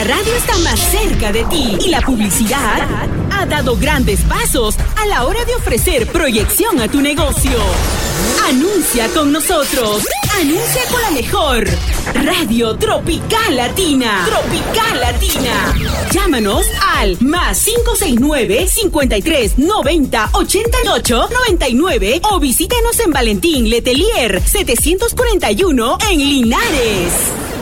La radio está más cerca de ti y la publicidad ha dado grandes pasos a la hora de ofrecer proyección a tu negocio. Anuncia con nosotros. Anuncia con la mejor Radio Tropical Latina. Tropical Latina. Llámanos al +569 53 90 88 99 o visítenos en Valentín Letelier 741 en Linares.